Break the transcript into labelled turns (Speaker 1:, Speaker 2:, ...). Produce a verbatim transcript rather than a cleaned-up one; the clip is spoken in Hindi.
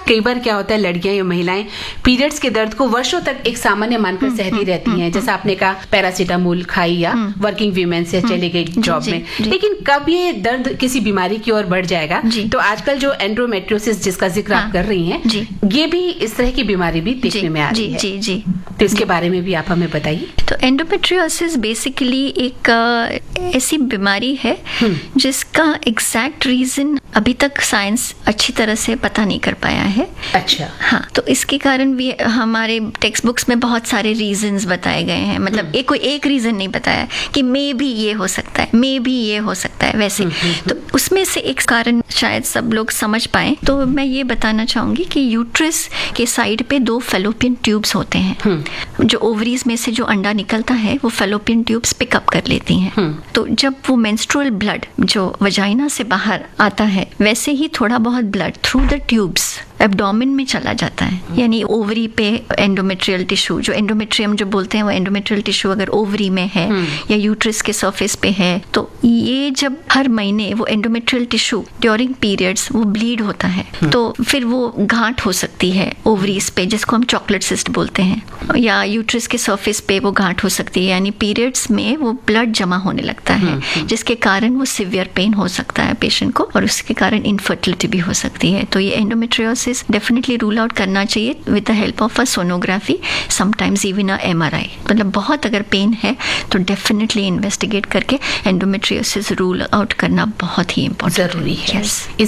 Speaker 1: कई बार क्या होता है, लड़कियां या महिलाएं पीरियड्स के दर्द को वर्षों तक एक सामान्य मानकर सहती रहती हैं, जैसा आपने कहा पैरासीटामोल खाई या वर्किंग वीमेन से चली गई जॉब में, लेकिन कब ये दर्द किसी बीमारी की ओर बढ़ जाएगा? तो आजकल जो एंड्रोमेट्रियोसिस जिसका जिक्र आप कर रही हैं, ये भी इस तरह की बीमारी भी देखने में आ रही है।
Speaker 2: जी जी
Speaker 1: तो इसके बारे में भी आप हमें बताइए।
Speaker 2: तो एंडोमेट्रियोसिस बेसिकली एक ऐसी बीमारी है जिसका एग्जैक्ट रीजन अभी तक साइंस अच्छी तरह से पता नहीं कर पाया है।
Speaker 1: अच्छा।
Speaker 2: हाँ, तो इसके कारण भी हमारे टेक्स्ट बुक्स में बहुत सारे रीजंस बताए गए हैं, मतलब एक कोई एक रीजन नहीं बताया कि मे भी ये हो सकता है, मे भी ये हो सकता है, वैसे। तो उसमें से एक कारण शायद सब लोग समझ पाए, तो मैं ये बताना चाहूंगी कि यूट्रस के साइड पे दो फैलोपियन ट्यूब्स होते हैं, जो ओवरीज में से जो अंडा निकलता है वो फैलोपियन ट्यूब्स पिकअप कर लेती हैं। तो जब वो मेंस्ट्रुअल ब्लड जो वजाइना से बाहर आता है, वैसे ही थोड़ा बहुत blood through the tubes abdomen में चला जाता है, यानी ओवरी पे एंडोमेट्रियल टिश्यू, जो एंडोमेट्रियम जो बोलते हैं वो एंडोमेट्रियल टिश्यू अगर ओवरी में है या यूट्रस के सरफेस पे है, तो ये जब हर महीने वो एंडोमेट्रियल टिश्यू ड्यूरिंग पीरियड्स वो ब्लीड होता है, तो फिर वो गांठ हो सकती है ओवरीज पे, जिसको हम चॉकलेट सिस्ट बोलते हैं, या यूट्रस के सरफेस पे वो गांठ हो सकती है, यानी पीरियड्स में वो ब्लड जमा होने लगता है, जिसके कारण वो सिवियर पेन हो सकता है पेशेंट को, और उसके कारण इनफर्टिलिटी भी हो सकती है। तो ये एंडोमेट्रियोसिस डेफिनेटली रूल आउट करना चाहिए with the help of a sonography, sometimes even a MRI. मतलब बहुत अगर पेन है तो डेफिनेटली इन्वेस्टिगेट करके एंडोमेट्रियोसिस रूल आउट करना बहुत ही इम्पोर्टेंट
Speaker 1: जरूरी है।
Speaker 2: yes.